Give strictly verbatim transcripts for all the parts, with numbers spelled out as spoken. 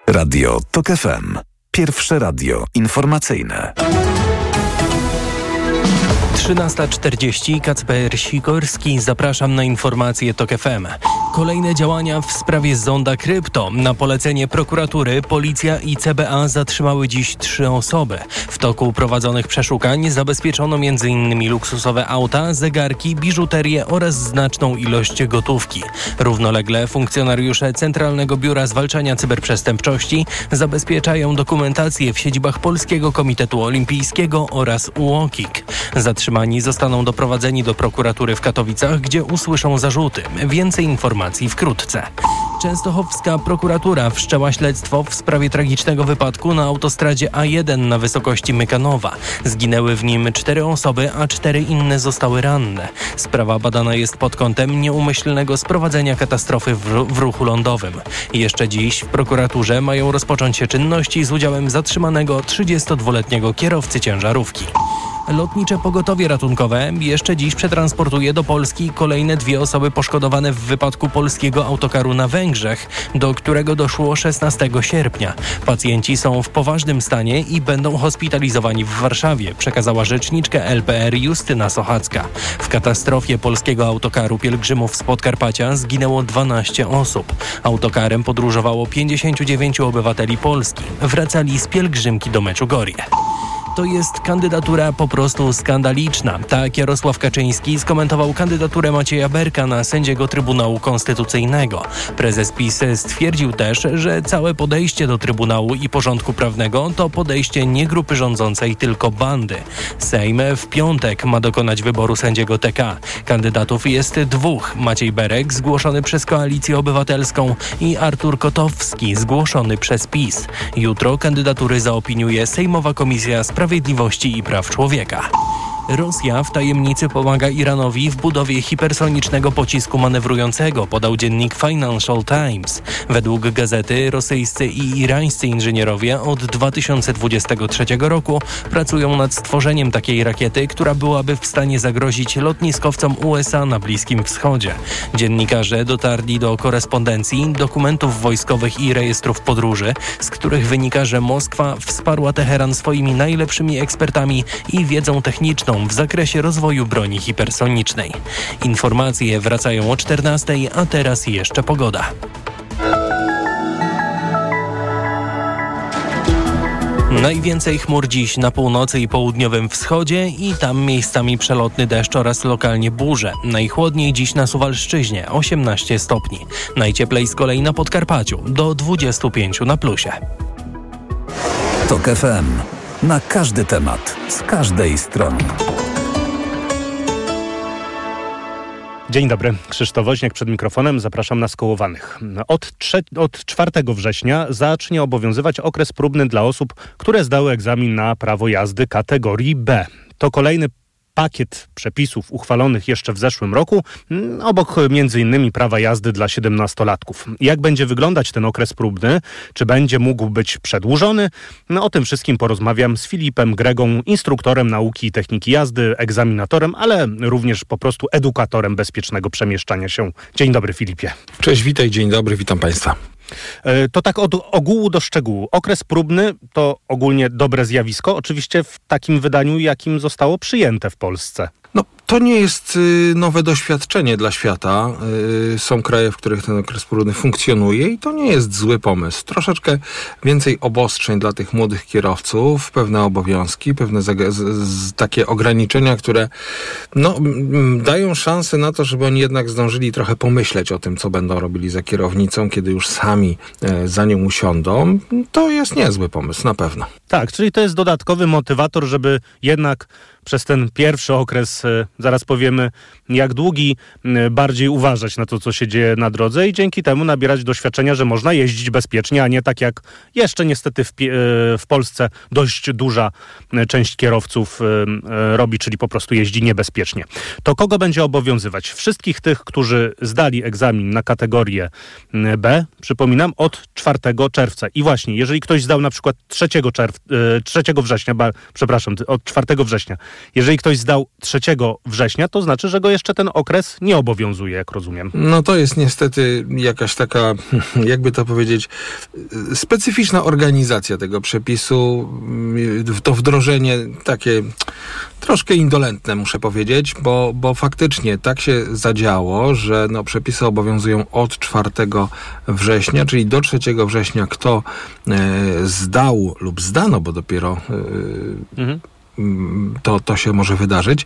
Radio Tok F M. Pierwsze radio informacyjne. trzynasta czterdzieści, Kacper Sikorski, zapraszam na informacje Tok F M. Kolejne działania w sprawie zonda krypto. Na polecenie prokuratury policja i C B A zatrzymały dziś trzy osoby. W toku prowadzonych przeszukań zabezpieczono m.in. luksusowe auta, zegarki, biżuterię oraz znaczną ilość gotówki. Równolegle funkcjonariusze Centralnego Biura Zwalczania Cyberprzestępczości zabezpieczają dokumentację w siedzibach Polskiego Komitetu Olimpijskiego oraz U O K I K. Zatrzymani zostaną doprowadzeni do prokuratury w Katowicach, gdzie usłyszą zarzuty. Więcej informacji wkrótce. Częstochowska prokuratura wszczęła śledztwo w sprawie tragicznego wypadku na autostradzie A jeden na wysokości Mykanowa. Zginęły w nim cztery osoby, a cztery inne zostały ranne. Sprawa badana jest pod kątem nieumyślnego sprowadzenia katastrofy w, w ruchu lądowym. Jeszcze dziś w prokuraturze mają rozpocząć się czynności z udziałem zatrzymanego trzydziestodwuletniego kierowcy ciężarówki. Lotnicze pogotowie ratunkowe jeszcze dziś przetransportuje do Polski kolejne dwie osoby poszkodowane w wypadku polskiego autokaru na Węgrzech, do którego doszło szesnastego sierpnia. Pacjenci są w poważnym stanie i będą hospitalizowani w Warszawie, przekazała rzeczniczka L P R Justyna Sochacka. W katastrofie polskiego autokaru pielgrzymów z Podkarpacia zginęło dwanaście osób. Autokarem podróżowało pięćdziesięciu dziewięciu obywateli Polski. Wracali z pielgrzymki do Meczugorie. To jest kandydatura po prostu skandaliczna. Tak Jarosław Kaczyński skomentował kandydaturę Macieja Berka na sędziego Trybunału Konstytucyjnego. Prezes PiS stwierdził też, że całe podejście do Trybunału i porządku prawnego to podejście nie grupy rządzącej, tylko bandy. Sejm w piątek ma dokonać wyboru sędziego T K. Kandydatów jest dwóch. Maciej Berek, zgłoszony przez Koalicję Obywatelską, i Artur Kotowski, zgłoszony przez PiS. Jutro kandydatury zaopiniuje Sejmowa Komisja Sprawiedliwości Sprawiedliwości i Praw Człowieka. Rosja w tajemnicy pomaga Iranowi w budowie hipersonicznego pocisku manewrującego, podał dziennik Financial Times. Według gazety rosyjscy i irańscy inżynierowie od dwa tysiące dwudziestego trzeciego roku pracują nad stworzeniem takiej rakiety, która byłaby w stanie zagrozić lotniskowcom U S A na Bliskim Wschodzie. Dziennikarze dotarli do korespondencji, dokumentów wojskowych i rejestrów podróży, z których wynika, że Moskwa wsparła Teheran swoimi najlepszymi ekspertami i wiedzą techniczną w zakresie rozwoju broni hipersonicznej. Informacje wracają o czternastej, a teraz jeszcze pogoda. Najwięcej chmur dziś na północy i południowym wschodzie i tam miejscami przelotny deszcz oraz lokalnie burze. Najchłodniej dziś na Suwalszczyźnie, osiemnaście stopni. Najcieplej z kolei na Podkarpaciu, do dwudziestu pięciu na plusie. Tok F M. Na każdy temat, z każdej strony. Dzień dobry, Krzysztof Woźniak przed mikrofonem, zapraszam na Skołowanych. Od, trze- od czwartego września zacznie obowiązywać okres próbny dla osób, które zdały egzamin na prawo jazdy kategorii B. To kolejny pakiet przepisów uchwalonych jeszcze w zeszłym roku, obok między innymi prawa jazdy dla siedemnastolatków. Jak będzie wyglądać ten okres próbny? Czy będzie mógł być przedłużony? No, o tym wszystkim porozmawiam z Filipem Gregą, instruktorem nauki i techniki jazdy, egzaminatorem, ale również po prostu edukatorem bezpiecznego przemieszczania się. Dzień dobry, Filipie. Cześć, witaj, dzień dobry, witam Państwa. To tak od ogółu do szczegółu. Okres próbny to ogólnie dobre zjawisko, oczywiście w takim wydaniu, jakim zostało przyjęte w Polsce. No, to nie jest y, nowe doświadczenie dla świata. Y, są kraje, w których ten okres próbny funkcjonuje i to nie jest zły pomysł. Troszeczkę więcej obostrzeń dla tych młodych kierowców, pewne obowiązki, pewne zag- z, z, takie ograniczenia, które no, m, dają szansę na to, żeby oni jednak zdążyli trochę pomyśleć o tym, co będą robili za kierownicą, kiedy już sami y, za nią usiądą. To jest niezły pomysł, na pewno. Tak, czyli to jest dodatkowy motywator, żeby jednak przez ten pierwszy okres, zaraz powiemy jak długi, bardziej uważać na to, co się dzieje na drodze i dzięki temu nabierać doświadczenia, że można jeździć bezpiecznie, a nie tak jak jeszcze niestety w, w Polsce dość duża część kierowców robi, czyli po prostu jeździ niebezpiecznie. To kogo będzie obowiązywać? Wszystkich tych, którzy zdali egzamin na kategorię B, przypominam, od czwartego czerwca. I właśnie, jeżeli ktoś zdał na przykład trzeciego, czerw- trzeciego września, ba, przepraszam, od czwartego września, Jeżeli ktoś zdał trzeciego września, to znaczy, że go jeszcze ten okres nie obowiązuje, jak rozumiem. No to jest niestety jakaś taka, jakby to powiedzieć, specyficzna organizacja tego przepisu. To wdrożenie takie troszkę indolentne, muszę powiedzieć, bo, bo faktycznie tak się zadziało, że no, przepisy obowiązują od czwartego września, czyli do trzeciego września kto e, zdał lub zdano, bo dopiero e, mhm. To, to się może wydarzyć,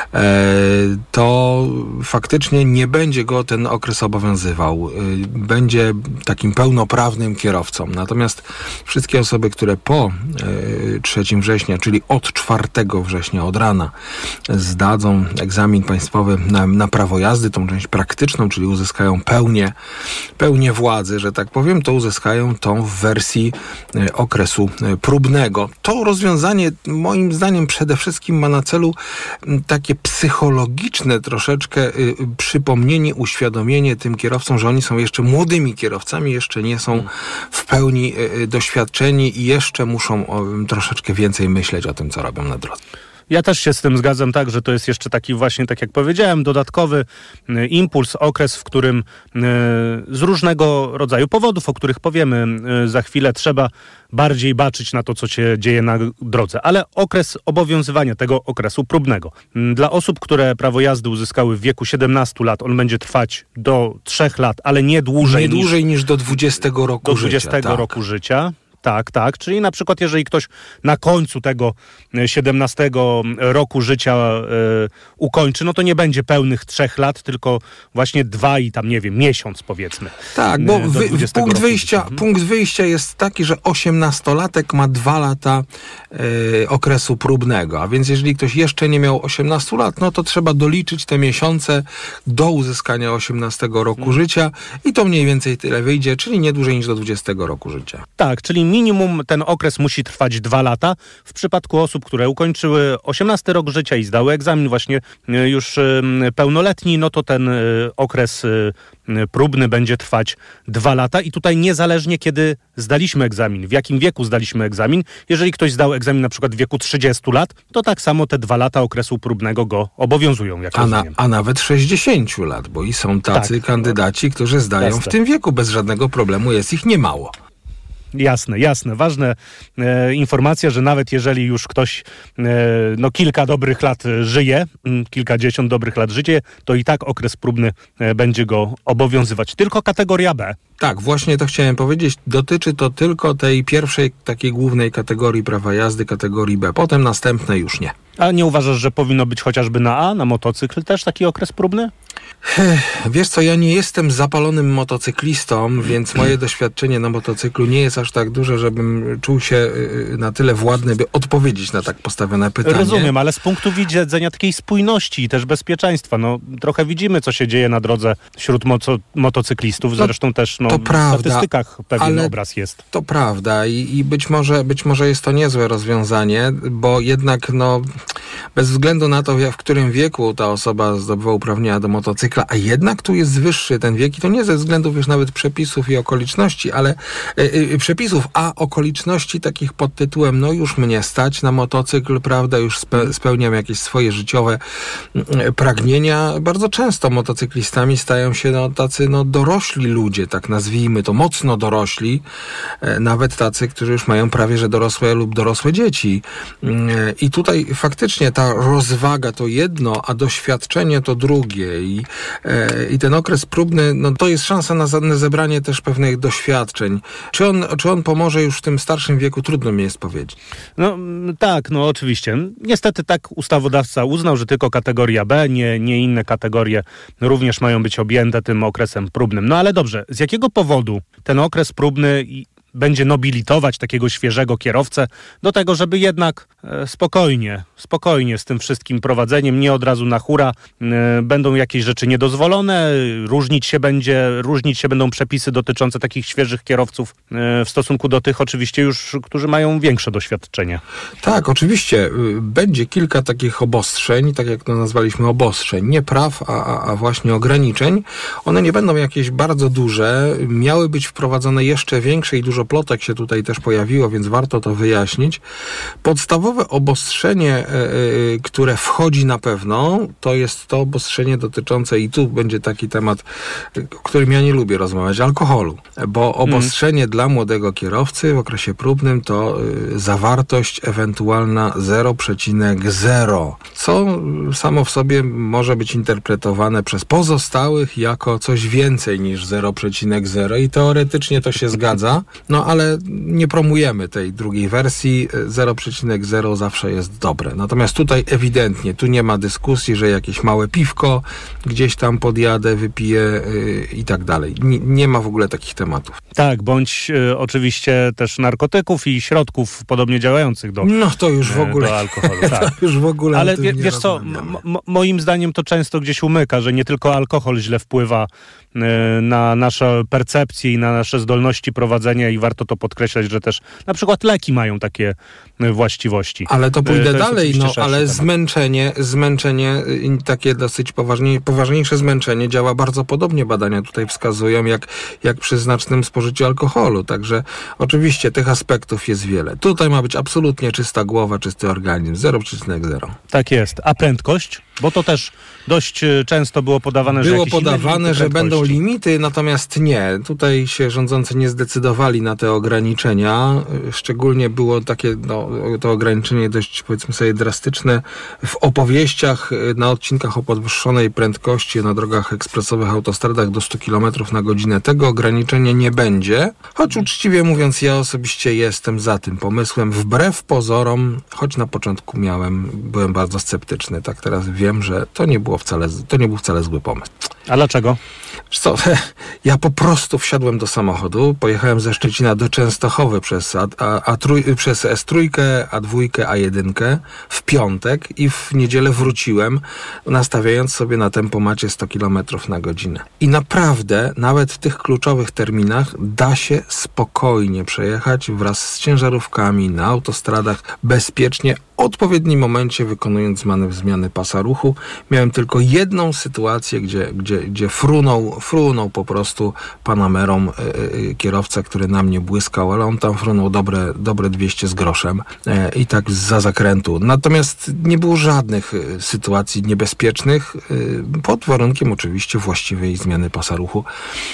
to faktycznie nie będzie go ten okres obowiązywał. Będzie takim pełnoprawnym kierowcą. Natomiast wszystkie osoby, które po trzeciego września, czyli od czwartego września, od rana, zdadzą egzamin państwowy na, na prawo jazdy, tą część praktyczną, czyli uzyskają pełnię, pełnię władzy, że tak powiem, to uzyskają tą w wersji okresu próbnego. To rozwiązanie, moim zdaniem, przede wszystkim ma na celu takie psychologiczne troszeczkę y, przypomnienie, uświadomienie tym kierowcom, że oni są jeszcze młodymi kierowcami, jeszcze nie są w pełni y, doświadczeni i jeszcze muszą o, troszeczkę więcej myśleć o tym, co robią na drodze. Ja też się z tym zgadzam, tak, że to jest jeszcze taki właśnie, tak jak powiedziałem, dodatkowy y, impuls, okres, w którym y, z różnego rodzaju powodów, o których powiemy y, za chwilę, trzeba bardziej baczyć na to, co się dzieje na drodze. Ale okres obowiązywania tego okresu próbnego. Dla osób, które prawo jazdy uzyskały w wieku siedemnastu lat, on będzie trwać do trzech lat, ale nie dłużej, nie dłużej niż, niż do dwudziestego roku do życia. dwudziestego tak. roku życia. Tak, tak. Czyli na przykład jeżeli ktoś na końcu tego siedemnastego roku życia e, ukończy, no to nie będzie pełnych trzech lat, tylko właśnie dwa i tam, nie wiem, miesiąc powiedzmy. Tak, bo wy, punkt, wyjścia, mhm. punkt wyjścia jest taki, że osiemnastolatek ma dwa lata e, okresu próbnego, a więc jeżeli ktoś jeszcze nie miał osiemnastu lat, no to trzeba doliczyć te miesiące do uzyskania osiemnastego roku mhm. życia i to mniej więcej tyle wyjdzie, czyli nie dłużej niż do dwudziestego roku życia. Tak, czyli minimum ten okres musi trwać dwa lata. W przypadku osób, które ukończyły osiemnasty rok życia i zdały egzamin właśnie już pełnoletni, no to ten okres próbny będzie trwać dwa lata i tutaj niezależnie kiedy zdaliśmy egzamin, w jakim wieku zdaliśmy egzamin, jeżeli ktoś zdał egzamin na przykład w wieku trzydziestu lat, to tak samo te dwa lata okresu próbnego go obowiązują, jak a, na, rozumiem. a nawet sześćdziesięciu lat, bo i są tacy tak. kandydaci, którzy zdają Jasne. w tym wieku bez żadnego problemu, jest ich niemało. Jasne, jasne. Ważna e, informacja, że nawet jeżeli już ktoś e, no kilka dobrych lat żyje, m, kilkadziesiąt dobrych lat żyje, to i tak okres próbny e, będzie go obowiązywać. Tylko kategoria B. Tak, właśnie to chciałem powiedzieć. Dotyczy to tylko tej pierwszej, takiej głównej kategorii prawa jazdy, kategorii B. Potem następne już nie. A nie uważasz, że powinno być chociażby na A, na motocykl też taki okres próbny? Wiesz co, ja nie jestem zapalonym motocyklistą, więc moje doświadczenie na motocyklu nie jest aż tak duże, żebym czuł się na tyle władny, by odpowiedzieć na tak postawione pytanie. Rozumiem, ale z punktu widzenia takiej spójności i też bezpieczeństwa, no trochę widzimy, co się dzieje na drodze wśród moco- motocyklistów, zresztą no, też no, to w prawda, statystykach pewien ale obraz jest. To prawda i, i być może, być może jest to niezłe rozwiązanie, bo jednak no bez względu na to, w którym wieku ta osoba zdobywa uprawnienia do motocykla, a jednak tu jest wyższy ten wiek i to nie ze względów już nawet przepisów i okoliczności, ale y, y, przepisów, a okoliczności takich pod tytułem, no już mnie stać na motocykl, prawda, już spe, spełniam jakieś swoje życiowe y, pragnienia. Bardzo często motocyklistami stają się no, tacy no, dorośli ludzie, tak nazwijmy to, mocno dorośli, y, nawet tacy, którzy już mają prawie że dorosłe lub dorosłe dzieci. Y, I tutaj faktycznie ta rozwaga to jedno, a doświadczenie to drugie i I ten okres próbny, no to jest szansa na zebranie też pewnych doświadczeń. Czy on, czy on pomoże już w tym starszym wieku? Trudno mi jest powiedzieć. No tak, no oczywiście. Niestety tak ustawodawca uznał, że tylko kategoria B, nie, nie inne kategorie również mają być objęte tym okresem próbnym. No ale dobrze, z jakiego powodu ten okres próbny będzie nobilitować takiego świeżego kierowcę do tego, żeby jednak e, spokojnie, spokojnie z tym wszystkim prowadzeniem, nie od razu na hura, e, będą jakieś rzeczy niedozwolone, różnić się będzie, różnić się będą przepisy dotyczące takich świeżych kierowców e, w stosunku do tych oczywiście już, którzy mają większe doświadczenie. Tak, oczywiście. Będzie kilka takich obostrzeń, tak jak to nazwaliśmy obostrzeń, nie praw, a, a właśnie ograniczeń. One nie będą jakieś bardzo duże, miały być wprowadzone jeszcze większe i dużo dużo plotek się tutaj też pojawiło, więc warto to wyjaśnić. Podstawowe obostrzenie, które wchodzi na pewno, to jest to obostrzenie dotyczące, i tu będzie taki temat, o którym ja nie lubię rozmawiać, alkoholu. Bo obostrzenie hmm. dla młodego kierowcy w okresie próbnym to zawartość ewentualna zero przecinek zero, co samo w sobie może być interpretowane przez pozostałych jako coś więcej niż zero przecinek zero i teoretycznie to się zgadza, no ale nie promujemy tej drugiej wersji. zero przecinek zero zawsze jest dobre. Natomiast tutaj ewidentnie, tu nie ma dyskusji, że jakieś małe piwko gdzieś tam podjadę, wypiję yy, i tak dalej. Nie, nie ma w ogóle takich tematów. Tak, bądź y, oczywiście też narkotyków i środków podobnie działających do No to już w ogóle. Do alkoholu, tak. To już w ogóle. Ale wie, wiesz co, m- m- moim zdaniem to często gdzieś umyka, że nie tylko alkohol źle wpływa y, na naszą percepcję i na nasze zdolności prowadzenia i warto to podkreślać, że też na przykład leki mają takie y, właściwości. Ale to pójdę y, to dalej, no ale temat. zmęczenie, zmęczenie, y, takie dosyć poważnie, poważniejsze zmęczenie działa bardzo podobnie. Badania tutaj wskazują, jak, jak przy znacznym spożyciu alkoholu. Także oczywiście tych aspektów jest wiele. Tutaj ma być absolutnie czysta głowa, czysty organizm. zero przecinek zero. Tak jest. A prędkość? Bo to też dość często było podawane, było że Było podawane, że będą limity, natomiast nie. Tutaj się rządzący nie zdecydowali na te ograniczenia. Szczególnie było takie, no, to ograniczenie dość, powiedzmy sobie, drastyczne w opowieściach na odcinkach o podwyższonej prędkości na drogach ekspresowych, autostradach do stu kilometrów na godzinę. Tego ograniczenia nie będzie. Choć uczciwie mówiąc, ja osobiście jestem za tym pomysłem. Wbrew pozorom, choć na początku miałem, byłem bardzo sceptyczny. Tak teraz wiem, że to nie było wcale, to nie był wcale zły pomysł. A dlaczego? Co, ja po prostu wsiadłem do samochodu, pojechałem ze Szczecina do Częstochowy przez, a, a, a trój, przez es trzy, a dwa, a jeden w piątek i w niedzielę wróciłem, nastawiając sobie na tempomacie sto kilometrów na godzinę. I naprawdę, nawet w tych kluczowych terminach da się spokojnie przejechać wraz z ciężarówkami na autostradach bezpiecznie, w odpowiednim momencie wykonując manewr zmiany pasa ruchu. Miałem tylko jedną sytuację, gdzie, gdzie, gdzie frunął, frunął po prostu Panamerą yy, kierowca, który na mnie błyskał, ale on tam frunął dobre, dobre dwieście z groszem yy, i tak zza zakrętu. Natomiast nie było żadnych yy, sytuacji niebezpiecznych, yy, pod warunkiem oczywiście właściwej zmiany pasa ruchu.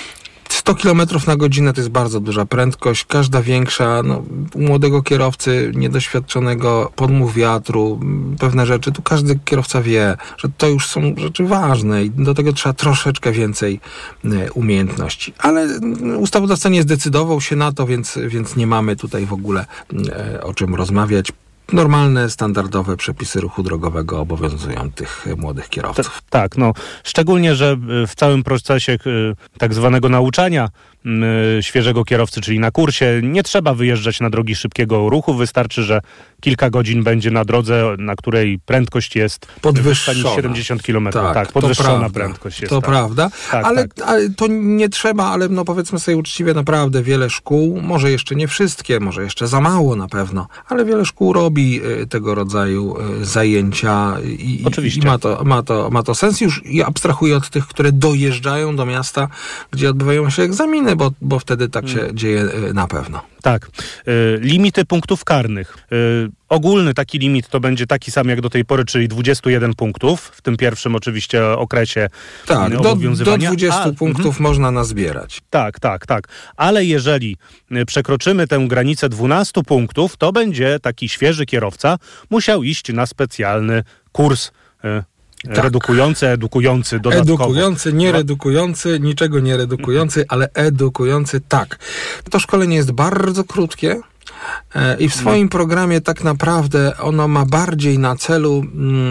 sto kilometrów na godzinę to jest bardzo duża prędkość. Każda większa, no, u młodego kierowcy, niedoświadczonego, podmuch wiatru, pewne rzeczy, tu każdy kierowca wie, że to już są rzeczy ważne i do tego trzeba troszeczkę więcej y, umiejętności. Ale ustawodawca nie zdecydował się na to, więc, więc nie mamy tutaj w ogóle y, o czym rozmawiać. Normalne, standardowe przepisy ruchu drogowego obowiązują tych młodych kierowców. T- tak, no szczególnie, że w całym procesie y, tak zwanego nauczania y, świeżego kierowcy, czyli na kursie, nie trzeba wyjeżdżać na drogi szybkiego ruchu. Wystarczy, że kilka godzin będzie na drodze, na której prędkość jest podwyższona. siedemdziesiąt kilometrów. Tak, tak, podwyższona prawda, prędkość jest. To tak. prawda, tak, ale, tak. ale to nie trzeba, ale no powiedzmy sobie uczciwie, naprawdę wiele szkół, może jeszcze nie wszystkie, może jeszcze za mało na pewno, ale wiele szkół robi tego rodzaju zajęcia i, i ma, to, ma, to, ma to sens. Już ja abstrahuję od tych, które dojeżdżają do miasta, gdzie odbywają się egzaminy, bo, bo wtedy tak się hmm. dzieje na pewno. Tak. Y, limity punktów karnych. Y, ogólny taki limit to będzie taki sam jak do tej pory, czyli dwadzieścia jeden punktów, w tym pierwszym oczywiście okresie tak, obowiązywania. Do, do dwudziestu A, punktów mm. można nazbierać. Tak, tak, tak. Ale jeżeli przekroczymy tę granicę dwunastu punktów, to będzie taki świeży kierowca musiał iść na specjalny kurs y, Tak. redukujący, edukujący dodatkowo. Edukujący, nie redukujący, niczego nie redukujący, ale edukujący, tak. To szkolenie jest bardzo krótkie i w swoim programie tak naprawdę ono ma bardziej na celu,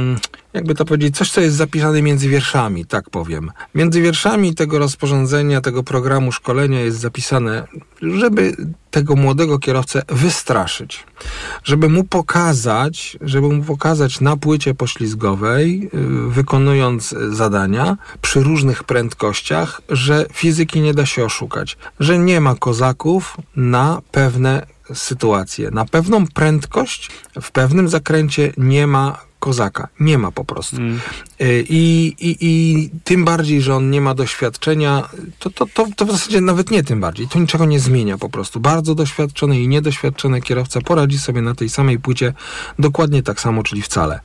jakby to powiedzieć, coś, co jest zapisane między wierszami, tak powiem. Między wierszami tego rozporządzenia, tego programu szkolenia jest zapisane, żeby tego młodego kierowcę wystraszyć, żeby mu pokazać, żeby mu pokazać na płycie poślizgowej, wykonując zadania przy różnych prędkościach, że fizyki nie da się oszukać, że nie ma kozaków na pewne sytuacje. Na pewną prędkość w pewnym zakręcie nie ma kozaka. Nie ma po prostu. Mm. I, i, I tym bardziej, że on nie ma doświadczenia, to, to, to, to w zasadzie nawet nie tym bardziej. To niczego nie zmienia po prostu. Bardzo doświadczony i niedoświadczony kierowca poradzi sobie na tej samej płycie dokładnie tak samo, czyli wcale.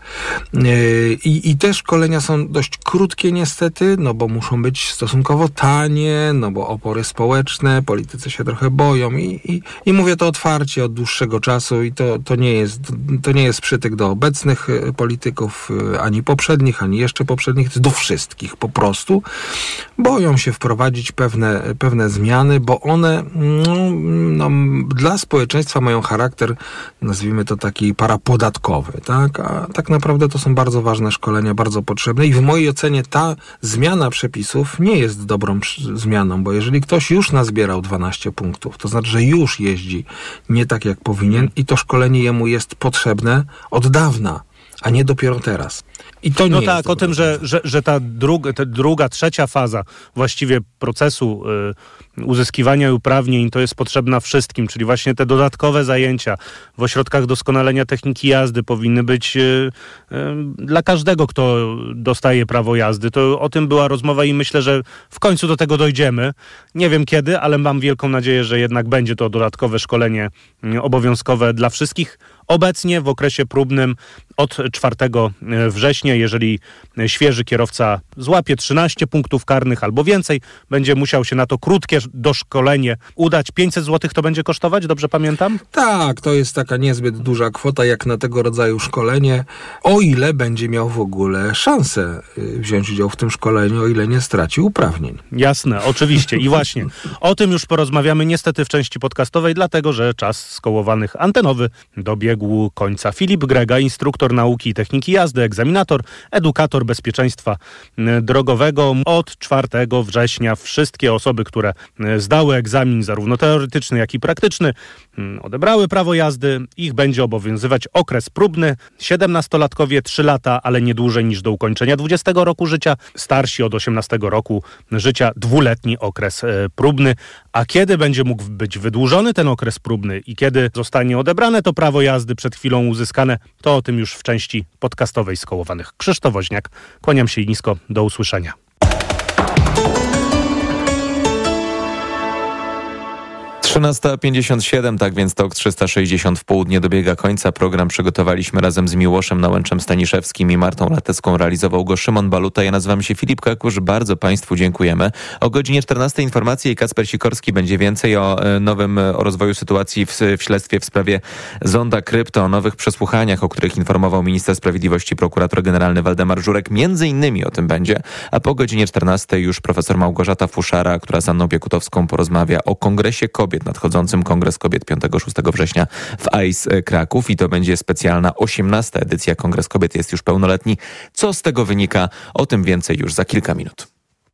I, i te szkolenia są dość krótkie niestety, no bo muszą być stosunkowo tanie, no bo opory społeczne, politycy się trochę boją i, i, i mówię to otwarcie od dłuższego czasu i to, to, nie jest, to nie jest przytyk do obecnych polityków, ani poprzednich, ani jeszcze poprzednich, to jest do wszystkich po prostu. Boją się wprowadzić pewne, pewne zmiany, bo one no, no, dla społeczeństwa mają charakter, nazwijmy to taki parapodatkowy, tak? A tak naprawdę to są bardzo ważne szkolenia, bardzo potrzebne i w mojej ocenie ta zmiana przepisów nie jest dobrą zmianą, bo jeżeli ktoś już nazbierał dwanaście punktów, to znaczy, że już jeździ nie tak jak powinien i to szkolenie jemu jest potrzebne od dawna, a nie dopiero teraz. I to nie no jest tak, o tym, że, że, że ta, druga, ta druga, trzecia faza właściwie procesu y, uzyskiwania uprawnień to jest potrzebna wszystkim, czyli właśnie te dodatkowe zajęcia w ośrodkach doskonalenia techniki jazdy powinny być y, y, dla każdego, kto dostaje prawo jazdy. To o tym była rozmowa i myślę, że w końcu do tego dojdziemy. Nie wiem kiedy, ale mam wielką nadzieję, że jednak będzie to dodatkowe szkolenie y, obowiązkowe dla wszystkich. Obecnie w okresie próbnym od czwartego września, jeżeli świeży kierowca złapie trzynaście punktów karnych albo więcej, będzie musiał się na to krótkie doszkolenie udać. pięćset złotych to będzie kosztować, dobrze pamiętam? Tak, to jest taka niezbyt duża kwota jak na tego rodzaju szkolenie, o ile będzie miał w ogóle szansę wziąć udział w tym szkoleniu, o ile nie straci uprawnień. Jasne, oczywiście. I właśnie o tym już porozmawiamy niestety w części podcastowej, dlatego że czas skołowanych antenowy dobiegł końca. Filip Grega, instruktor nauki i techniki jazdy, egzaminator, edukator bezpieczeństwa drogowego. Od czwartego września wszystkie osoby, które zdały egzamin zarówno teoretyczny, jak i praktyczny, odebrały prawo jazdy, ich będzie obowiązywać okres próbny. siedemnastolatkowie trzy lata, ale nie dłużej niż do ukończenia dwudziestego roku życia. Starsi od osiemnastego roku życia dwuletni okres próbny. A kiedy będzie mógł być wydłużony ten okres próbny i kiedy zostanie odebrane to prawo jazdy przed chwilą uzyskane, to o tym już w części podcastowej Skołowanych. Krzysztof Woźniak, kłaniam się nisko, do usłyszenia. trzynasta pięćdziesiąt siedem, tak więc tok trzysta sześćdziesiąt w południe dobiega końca. Program przygotowaliśmy razem z Miłoszem Nałęczem Staniszewskim i Martą Latecką. Realizował go Szymon Baluta. Ja nazywam się Filip Kakusz. Bardzo Państwu dziękujemy. O godzinie czternastej informacje i Kacper Sikorski będzie więcej o nowym, o rozwoju sytuacji w, w śledztwie w sprawie Zonda Krypto, o nowych przesłuchaniach, o których informował minister sprawiedliwości, prokurator generalny Waldemar Żurek. Między innymi o tym będzie. A po godzinie czternastej już profesor Małgorzata Fuszara, która z Anną Piekutowską porozmawia o Kongresie Kobiet, nadchodzącym Kongres Kobiet piątego szóstego września w A I S Kraków i to będzie specjalna osiemnasta edycja. Kongres Kobiet jest już pełnoletni. Co z tego wynika? O tym więcej już za kilka minut.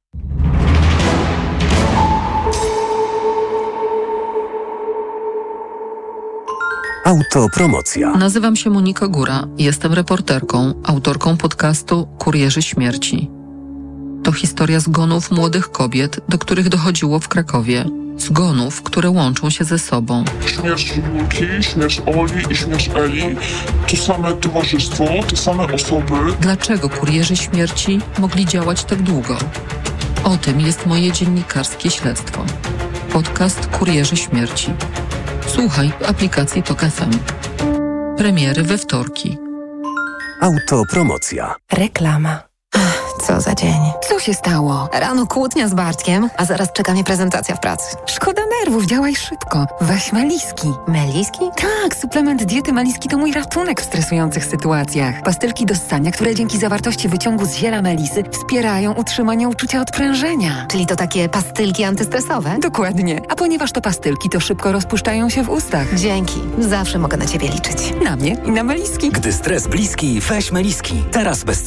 Autopromocja. Nazywam się Monika Góra. Jestem reporterką, autorką podcastu Kurierzy Śmierci. To historia zgonów młodych kobiet, do których dochodziło w Krakowie. Zgonów, które łączą się ze sobą. Śmierć Julki, śmierć Oli i śmierć Eli. To same towarzystwo, te same osoby. Dlaczego kurierzy śmierci mogli działać tak długo? O tym jest moje dziennikarskie śledztwo. Podcast Kurierzy Śmierci. Słuchaj w aplikacji Tok F M. Premiery we wtorki. Autopromocja. Reklama. Co za dzień. Co się stało? Rano kłótnia z Bartkiem, a zaraz czeka mnie prezentacja w pracy. Szkoda nerwów, działaj szybko. Weź Meliski. Meliski? Tak, suplement diety Meliski to mój ratunek w stresujących sytuacjach. Pastylki do ssania, które dzięki zawartości wyciągu z ziela melisy wspierają utrzymanie uczucia odprężenia. Czyli to takie pastylki antystresowe? Dokładnie. A ponieważ to pastylki, to szybko rozpuszczają się w ustach. Dzięki. Zawsze mogę na ciebie liczyć. Na mnie i na Meliski. Gdy stres bliski, weź Meliski. Teraz bez